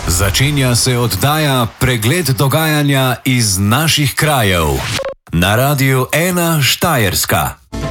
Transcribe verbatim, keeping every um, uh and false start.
Začenja se oddaja Pregled dogajanja iz naših krajev na Radiu ena Štajerska.